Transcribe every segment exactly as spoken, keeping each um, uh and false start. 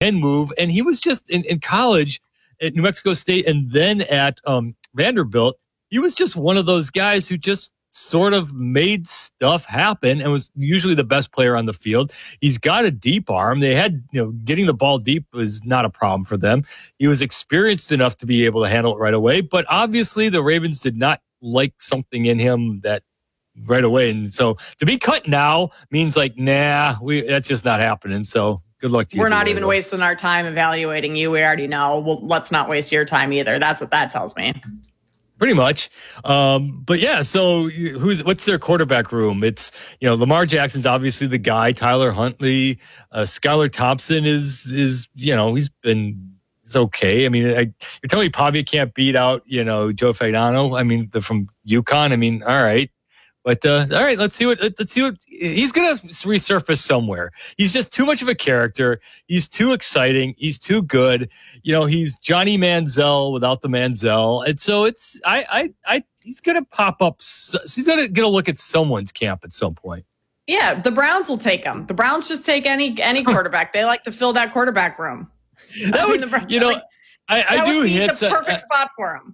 can move. And he was just in, in college at New Mexico State and then at um, Vanderbilt. He was just one of those guys who just sort of made stuff happen and was usually the best player on the field. He's got a deep arm. They had, you know, getting the ball deep was not a problem for them. He was experienced enough to be able to handle it right away. But obviously the Ravens did not like something in him that right away. And so to be cut now means like, nah, we that's just not happening. So good luck to you. We're not even wasting our time evaluating you. We already know. Well, let's not waste your time either. That's what that tells me. Pretty much. Um, but yeah, so who's what's their quarterback room? It's, you know, Lamar Jackson's obviously the guy. Tyler Huntley, uh, Skylar Thompson is, is, you know, he's been, it's okay. I mean, I, you're telling me Pavia can't beat out, you know, Joe Fagnano? I mean, the, from UConn. I mean, all right. But uh, all right, let's see what let's see what he's going to resurface somewhere. He's just too much of a character. He's too exciting. He's too good. You know, he's Johnny Manziel without the Manziel, and so it's I I, I he's going to pop up. He's going to get a look at someone's camp at some point. Yeah, the Browns will take him. The Browns just take any any quarterback. They like to fill that quarterback room. That would, I mean, you know, like, I, I do hits the perfect I, spot for him.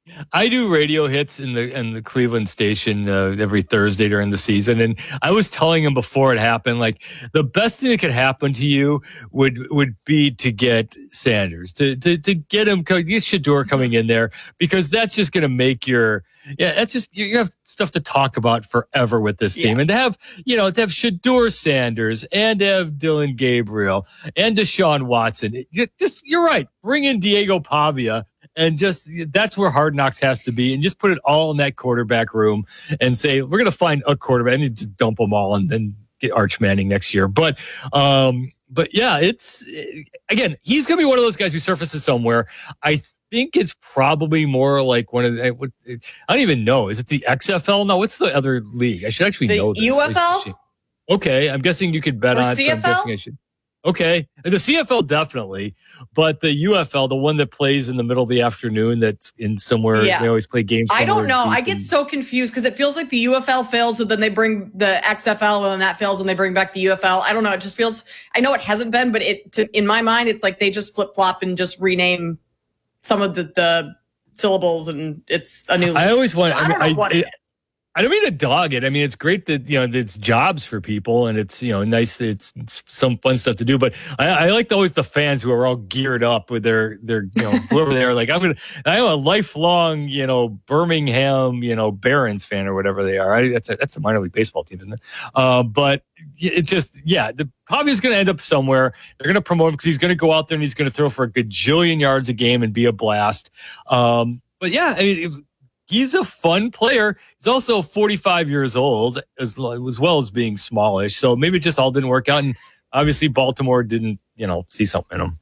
I do radio hits in the in the Cleveland station uh, every Thursday during the season, and I was telling him before it happened, like the best thing that could happen to you would would be to get Sanders, to to to get him, get Shedeur coming in there, because that's just going to make your yeah, that's just you have stuff to talk about forever with this team, yeah. And to have you know to have Shedeur Sanders and to have Dylan Gabriel and Deshaun Watson, just you're right, bring in Diego Pavia. And just that's where Hard Knocks has to be, and just put it all in that quarterback room and say we're going to find a quarterback and just dump them all and then get Arch Manning next year. But um, but yeah, it's again he's going to be one of those guys who surfaces somewhere. I think it's probably more like one of the, I don't even know. Is it the X F L? No, what's the other league? I should actually the know this. U F L? Okay, I'm guessing you could bet or on. C F L? So I'm guessing I should. Okay, the C F L definitely, but the U F L, the one that plays in the middle of the afternoon, that's in somewhere yeah. they always play games. I don't know. I get so confused because it feels like the U F L fails and then they bring the X F L and then that fails and they bring back the U F L. I don't know. It just feels. I know it hasn't been, but it to, in my mind, it's like they just flip flop and just rename some of the, the syllables and it's a new. I always want. I don't I, know what I, it is. I don't mean to dog it. I mean, it's great that, you know, it's jobs for people and it's, you know, nice. It's, it's some fun stuff to do. But I, I like always the fans who are all geared up with their, their, you know, whoever they are. Like, I'm going to, I'm a lifelong, you know, Birmingham, you know, Barons fan or whatever they are. I, that's a, that's a minor league baseball team, isn't it? Uh, but it's just, yeah, the probably is going to end up somewhere. They're going to promote him because he's going to go out there and he's going to throw for a gajillion yards a game and be a blast. Um, but yeah, I mean, it, he's a fun player. He's also forty-five years old, as, as well as being smallish. So maybe it just all didn't work out. And obviously Baltimore didn't, you know, see something in him.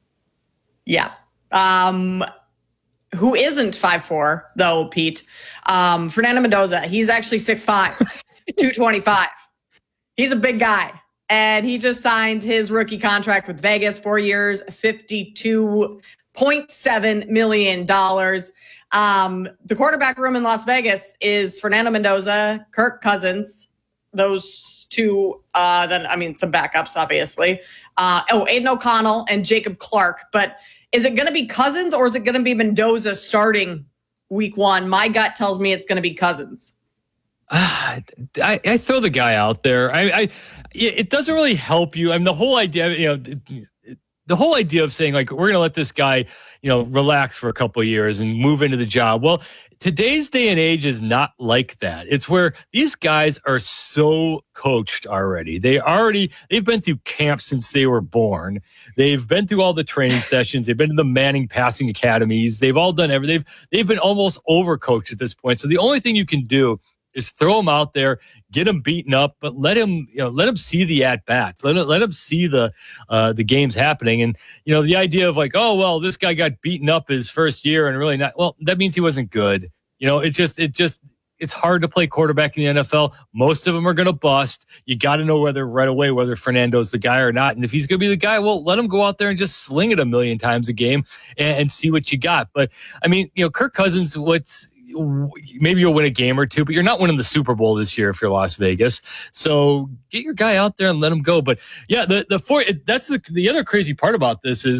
Yeah. Um, who isn't five four, though, Pete? Um, Fernando Mendoza. He's actually six five, two twenty-five. He's a big guy. And he just signed his rookie contract with Vegas, four years, fifty-two point seven million dollars. Um, the quarterback room in Las Vegas is Fernando Mendoza, Kirk Cousins, those two, uh, then, I mean, some backups, obviously. Uh, oh, Aiden O'Connell and Jacob Clark. But is it going to be Cousins or is it going to be Mendoza starting week one? My gut tells me it's going to be Cousins. Uh, I, I throw the guy out there. I, I, it doesn't really help you. I mean, the whole idea, you know, it, it, the whole idea of saying, like, we're going to let this guy, you know, relax for a couple of years and move into the job. Well, today's day and age is not like that. It's where these guys are so coached already. They already, they've been through camp since they were born. They've been through all the training sessions. They've been to the Manning passing academies. They've all done everything. They've, they've been almost overcoached at this point. So the only thing you can do is throw him out there, get him beaten up, but let him, you know, let him see the at bats, let him, let him see the, uh, the games happening. And, you know, the idea of like, oh, well, this guy got beaten up his first year and really not, well, that means he wasn't good. You know, it just, it just, it's hard to play quarterback in the N F L. Most of them are going to bust. You got to know whether right away, whether Fernando's the guy or not. And if he's going to be the guy, well, let him go out there and just sling it a million times a game and, and see what you got. But I mean, you know, Kirk Cousins, what's, maybe you'll win a game or two, but you're not winning the Super Bowl this year if you're Las Vegas. So get your guy out there and let him go. But yeah, the the four, that's the the other crazy part about this is